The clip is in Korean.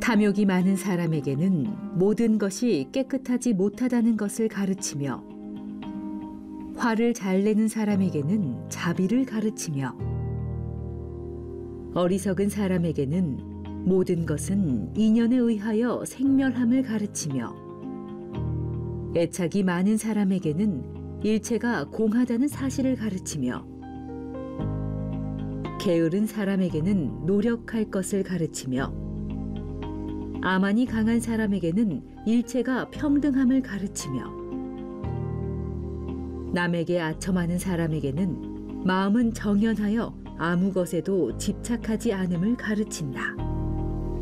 탐욕이 많은 사람에게는 모든 것이 깨끗하지 못하다는 것을 가르치며 화를 잘 내는 사람에게는 자비를 가르치며 어리석은 사람에게는 모든 것은 인연에 의하여 생멸함을 가르치며 애착이 많은 사람에게는 일체가 공하다는 사실을 가르치며 게으른 사람에게는 노력할 것을 가르치며 아만이 강한 사람에게는 일체가 평등함을 가르치며 남에게 아첨하는 사람에게는 마음은 정연하여 아무 것에도 집착하지 않음을 가르친다.